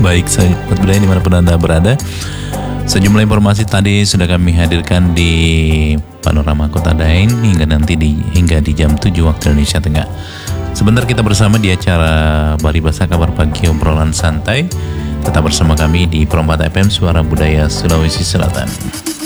Baik, sahabat budaya dimanapun Anda berada, sejumlah informasi tadi sudah kami hadirkan di Panorama Kota Daeng hingga di jam 7 waktu Indonesia Tengah. Sebentar kita bersama di acara Baribasa Kabar Pagi Obrolan Santai. Tetap bersama kami di Perompak FM Suara Budaya Sulawesi Selatan.